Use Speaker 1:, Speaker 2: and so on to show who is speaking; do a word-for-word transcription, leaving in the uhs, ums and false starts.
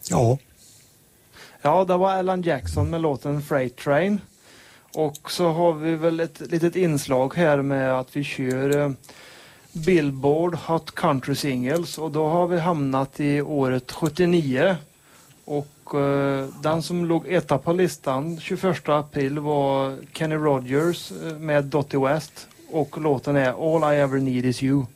Speaker 1: Ja.
Speaker 2: Ja, det var Alan Jackson med låten Freight Train. Och så har vi väl ett litet inslag här med att vi kör eh, Billboard Hot Country Singles. Och då har vi hamnat i året sjuttionio. Och eh, den som låg etta på listan tjugoförsta april var Kenny Rogers eh, med Dottie West. Och låten är All I Ever Need Is You.